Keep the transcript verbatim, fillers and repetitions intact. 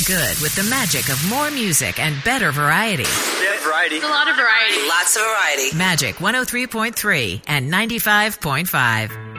good with the magic of more music and better variety. They have variety. A lot of variety. Lots of variety. Magic one oh three point three and ninety-five point five.